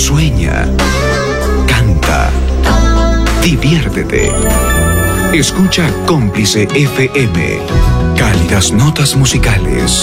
Sueña, canta, diviértete. Escucha Cómplice FM. Cálidas notas musicales.